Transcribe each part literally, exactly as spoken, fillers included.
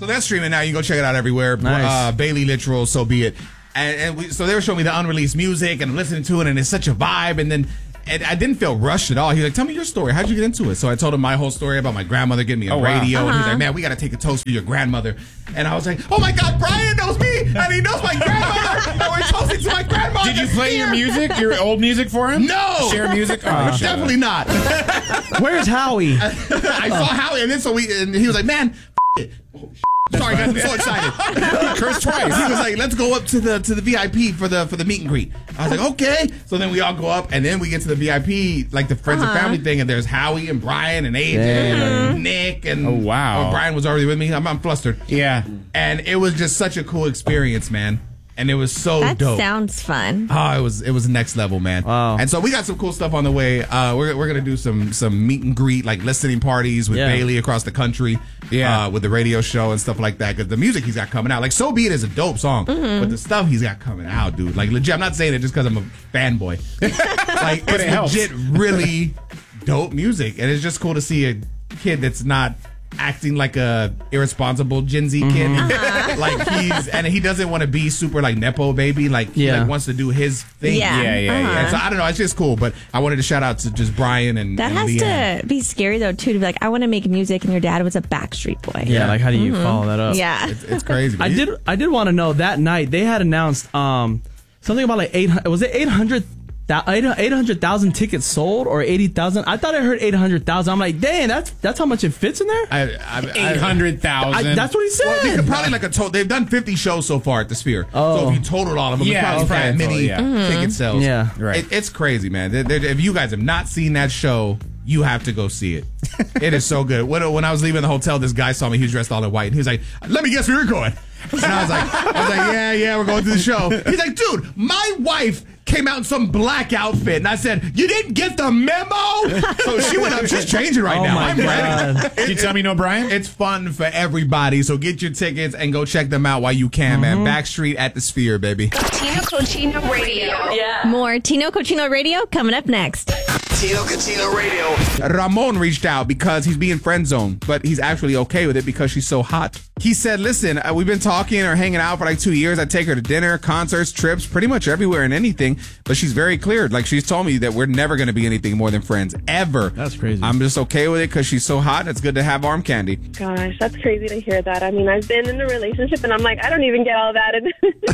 So that's streaming now. You can go check it out everywhere. Nice. Uh, Bailey Literal, So Be It. And, and we, so they were showing me the unreleased music, and I'm listening to it, and it's such a vibe. And then and I didn't feel rushed at all. He was like, tell me your story. How'd you get into it? So I told him my whole story about my grandmother getting me on Oh, wow. radio. Uh-huh. And he's like, man, we got to take a toast for your grandmother. And I was like, oh, my God, Brian knows me, and he knows my grandmother. And we're toasting to my grandmother. Did you play your music, your old music for him? No. Share music? Oh, Uh, shut definitely up. not. Where's Howie? I saw Howie, and then so we, and he was like, man, f- it. Oh, sh- Sorry, guys, I'm so excited. Curse twice. He was like, "Let's go up to the to the V I P for the for the meet and greet." I was like, "Okay." So then we all go up, and then we get to the V I P, like the friends Uh-huh. and family thing, and there's Howie and Brian and A J Damn. and Nick and Oh, wow. Oh, Brian was already with me. I'm, I'm flustered. Yeah. And it was just such a cool experience, man. And it was so That dope. sounds fun. Oh, it was it was next level, man. Wow. And so we got some cool stuff on the way. Uh, we're we're gonna do some some meet and greet, like listening parties with Yeah. Bailey across the country. Yeah. Uh, with the radio show and stuff like that. Because the music he's got coming out, like So Be It is a dope song, but the stuff he's got coming out, dude, like legit. I'm not saying it just because I'm a fanboy. Like But it's it helps. legit, really dope music, and it's just cool to see a kid that's not acting like a irresponsible Gen Z kid. Like he's and he doesn't want to be super like nepo baby. Like he Yeah. like, wants to do his thing. Yeah. Yeah, yeah, yeah. And so I don't know. It's just cool. But I wanted to shout out to just Brian and That and has Leanne. to be scary though too, to be like, I want to make music, and your dad was a Backstreet Boy. Yeah, like how do you follow that up? Yeah. It's, it's crazy. I did. I did want to know that night they had announced um something about like eight. Was it eight hundred? eight hundred thousand tickets sold or eighty thousand? I thought I heard eight hundred thousand. I'm like, dang, that's that's how much it fits in there? I, I, I, Eight hundred I, thousand. that's what he said. Well, they could probably like a total. They've done fifty shows so far at the Sphere. Oh. So if you totaled all of them, Yeah, it's probably okay, that many totally, yeah. ticket sales. Yeah. Right. It, it's crazy, man. They're- they're- if you guys have not seen that show, you have to go see it. It is so good. When, when I was leaving the hotel, this guy saw me. He was dressed all in white, and he was like, "Let me guess where you're going." And I was like, "I was like, yeah, yeah, we're going to the show." He's like, "Dude, my wife came out in some black outfit," and I said, "You didn't get the memo." So she went up. She's changing right Oh now. my I'm ready. God. Did you tell me no, Brian? It's fun for everybody, so get your tickets and go check them out while you can, man. Backstreet at the Sphere, baby. Tino Cochino Radio. More Tino Cochino Radio coming up next. Tino Cochino Radio. Ramon reached out because he's being friend zoned, but he's actually okay with it because she's so hot. He said, listen, uh, we've been talking or hanging out for like two years. I take her to dinner, concerts, trips, pretty much everywhere and anything, but she's very clear. Like, she's told me that we're never going to be anything more than friends, ever. That's crazy. I'm just okay with it because she's so hot and it's good to have arm candy. Gosh, that's crazy to hear that. I mean, I've been in a relationship, and I'm like, I don't even get all that.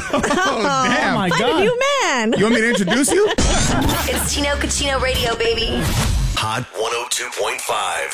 Oh, damn. Oh my Find a God. new man. You want me to introduce you? It's Tino Cochino Radio, baby. Hot one oh two point five.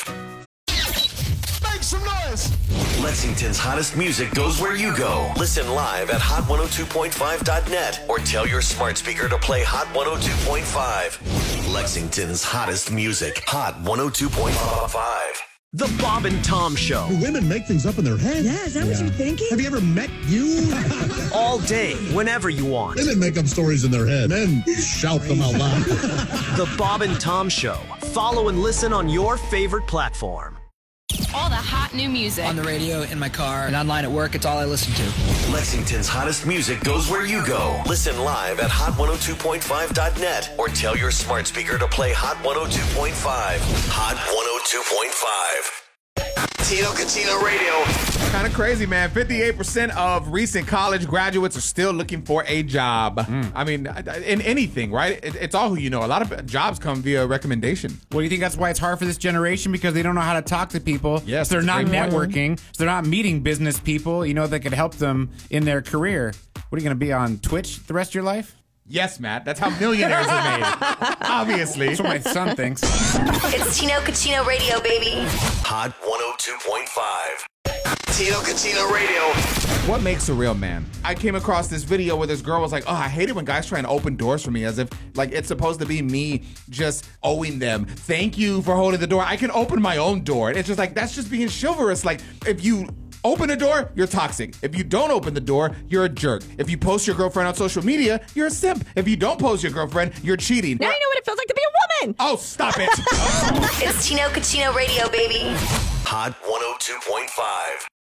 Make some noise. Lexington's hottest music goes where you go. Listen live at hot one oh two point five dot net or tell your smart speaker to play Hot one oh two point five. Lexington's hottest music. Hot one oh two point five. The Bob and Tom Show. Do women make things up in their head? Yeah, is that what you're thinking? Have you ever met you? All day, whenever you want. Women make up stories in their head. Men shout them out loud. The Bob and Tom Show. Follow and listen on your favorite platform. All the hot new music. On the radio, in my car, and online at work, it's all I listen to. Lexington's hottest music goes where you go. Listen live at hot one oh two point five dot net or tell your smart speaker to play Hot one oh two point five. Hot one oh two point five. Tino Cochino Radio. Kind of crazy, man. fifty-eight percent of recent college graduates are still looking for a job. I mean, in anything, right? It, it's all who you know. A lot of jobs come via recommendation. What do you think that's why it's hard for this generation? Because they don't know how to talk to people. Yes, So they're that's not a great point. networking. So they're not meeting business people, you know, that could help them in their career. What are you going to be on Twitch the rest of your life? Yes, Matt. That's how millionaires are made. Obviously. That's what my son thinks. It's Tino Cochino Radio, baby. Hot one oh two point five. Tino Cochino Radio. What makes a real man? I came across this video where this girl was like, oh, I hate it when guys try and open doors for me, as if like it's supposed to be me just owing them. Thank you for holding the door. I can open my own door. And it's just like, that's just being chivalrous. Like, if you open a door, you're toxic. If you don't open the door, you're a jerk. If you post your girlfriend on social media, you're a simp. If you don't post your girlfriend, you're cheating. Now you know what it feels like to be a woman. Oh, stop it. It's Tino Cochino Radio, baby. Hot one oh two point five.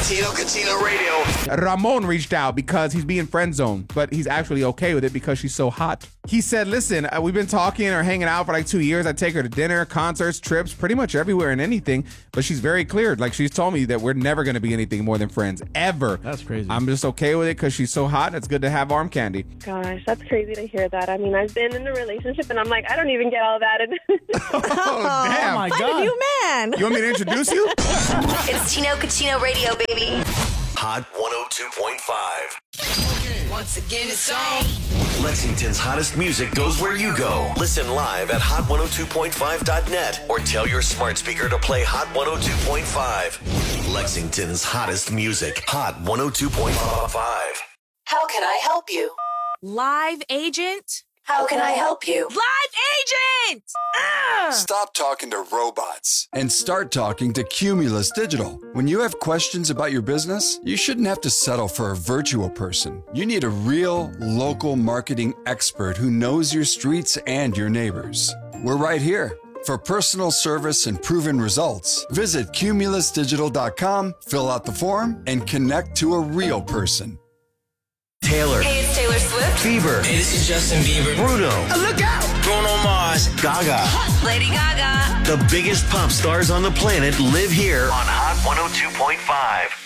Tino Cucino Radio. Ramon reached out because he's being friend zoned, but he's actually okay with it because she's so hot. He said, listen, uh, we've been talking or hanging out for like two years. I take her to dinner, concerts, trips, pretty much everywhere and anything, but she's very clear. Like, she's told me that we're never going to be anything more than friends, ever. That's crazy. I'm just okay with it because she's so hot and it's good to have arm candy. Gosh, that's crazy to hear that. I mean, I've been in a relationship and I'm like, I don't even get all that. Oh, damn. Oh my What God. a new man. You want me to introduce you? It's Tino Cucino Radio, baby. Hot one oh two point five. Once again, it's on. Lexington's hottest music goes where you go. Listen live at hot one oh two point five dot net or tell your smart speaker to play Hot one oh two point five. Lexington's hottest music. Hot one oh two point five. How can I help you? Live agent? How can I help you? Live agent! Ah! Stop talking to robots and start talking to Cumulus Digital. When you have questions about your business, you shouldn't have to settle for a virtual person. You need a real, local marketing expert who knows your streets and your neighbors. We're right here. For personal service and proven results, visit cumulus digital dot com, fill out the form, and connect to a real person. Taylor. Hey, it's Taylor Swift. Bieber. Hey, this is Justin Bieber. Bruno. Oh, look out! Bruno Mars. Gaga. Lady Gaga. The biggest pop stars on the planet live here on Hot one oh two point five.